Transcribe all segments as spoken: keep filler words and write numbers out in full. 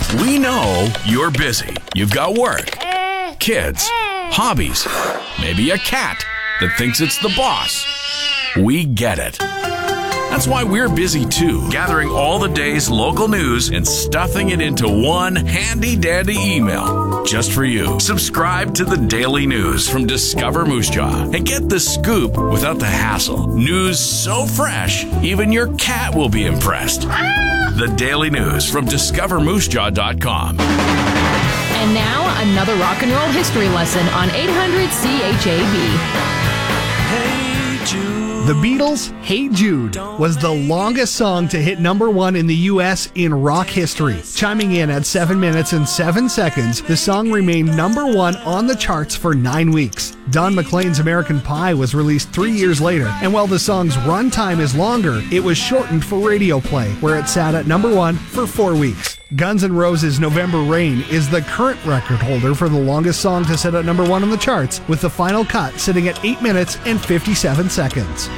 We know you're busy. You've got work, kids, hobbies, maybe a cat that thinks it's the boss. We get it. That's why we're busy too, gathering all the day's local news and stuffing it into one handy-dandy email just for you. Subscribe to the Daily News from Discover Moose Jaw and get the scoop without the hassle. News so fresh, even your cat will be impressed. The Daily News from discover moose jaw dot com. And now, another rock and roll history lesson on eight hundred C H A B. Hey Jude. The Beatles' Hey Jude was the longest song to hit number one in the U S in rock history. Chiming in at seven minutes and seven seconds, the song remained number one on the charts for nine weeks. Don McLean's American Pie was released three years later, and while the song's runtime is longer, it was shortened for radio play, where it sat at number one for four weeks. Guns N' Roses' November Rain is the current record holder for the longest song to sit at number one on the charts, with the final cut sitting at eight minutes and fifty-seven seconds.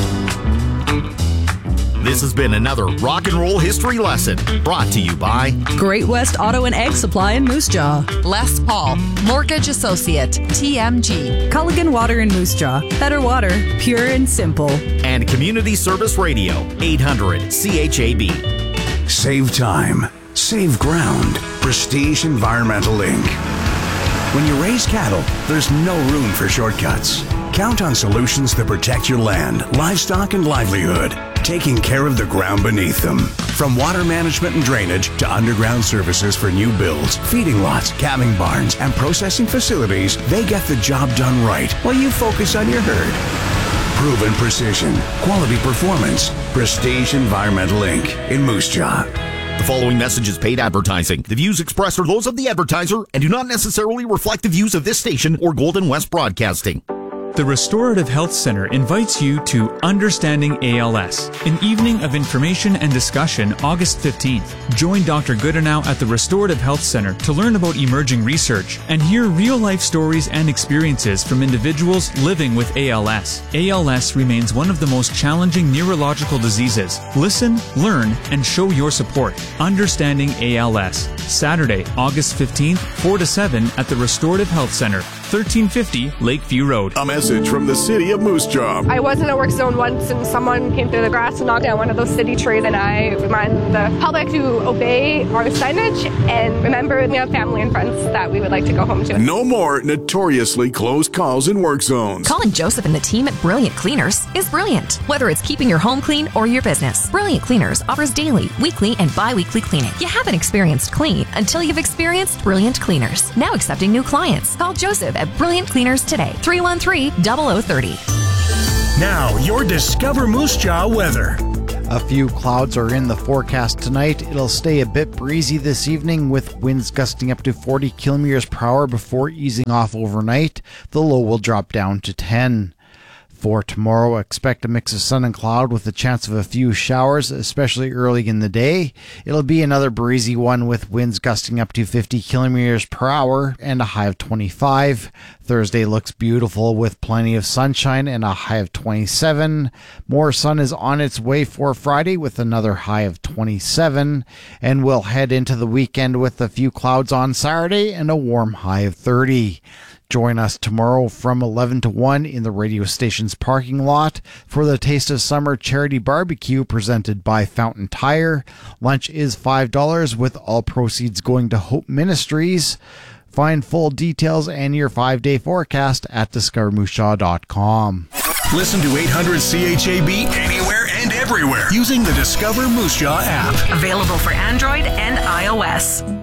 This has been another Rock and Roll History Lesson, brought to you by Great West Auto and Egg Supply in Moose Jaw, Les Paul, Mortgage Associate, T M G, Culligan Water in Moose Jaw, better water, pure and simple, and Community Service Radio, eight hundred C H A B. Save time. Save ground. Prestige Environmental Incorporated. When you raise cattle, there's no room for shortcuts. Count on solutions that protect your land, livestock, and livelihood, taking care of the ground beneath them. From water management and drainage to underground services for new builds, feeding lots, calving barns, and processing facilities, they get the job done right while you focus on your herd. Proven precision, quality performance. Prestige Environmental Incorporated in Moose Jaw. The following message is paid advertising. The views expressed are those of the advertiser and do not necessarily reflect the views of this station or Golden West Broadcasting. The Restorative Health Center invites you to Understanding A L S, an evening of information and discussion August fifteenth. Join Doctor Goodenow at the Restorative Health Center to learn about emerging research and hear real-life stories and experiences from individuals living with A L S. A L S remains one of the most challenging neurological diseases. Listen, learn, and show your support. Understanding A L S, Saturday, August fifteenth, four to seven at the Restorative Health Center, thirteen fifty Lakeview Road. A message from the city of Moose Jaw. I was in a work zone once and someone came through the grass and knocked down one of those city trees, and I remind the public to obey our signage and remember we have family and friends that we would like to go home to. No more notoriously close calls in work zones. Calling Joseph and the team at Brilliant Cleaners is brilliant. Whether it's keeping your home clean or your business, Brilliant Cleaners offers daily, weekly, and bi-weekly cleaning. You haven't experienced clean until you've experienced Brilliant Cleaners. Now accepting new clients. Call Joseph at Brilliant Cleaners today. three one three, zero zero three zero. Now, your Discover Moose Jaw weather. A few clouds are in the forecast tonight. It'll stay a bit breezy this evening with winds gusting up to forty kilometers per hour before easing off overnight. The low will drop down to ten. For tomorrow, expect a mix of sun and cloud with a chance of a few showers, especially early in the day. It'll be another breezy one with winds gusting up to fifty kilometers per hour and a high of twenty-five. Thursday looks beautiful with plenty of sunshine and a high of twenty-seven. More sun is on its way for Friday with another high of twenty-seven. And we'll head into the weekend with a few clouds on Saturday and a warm high of thirty. Join us tomorrow from eleven to one in the radio station's parking lot for the Taste of Summer Charity Barbecue presented by Fountain Tire. Lunch is five dollars with all proceeds going to Hope Ministries. Find full details and your five-day forecast at discover moose jaw dot com. Listen to eight hundred C H A B anywhere and everywhere using the Discover Moose Jaw app. Available for Android and iOS.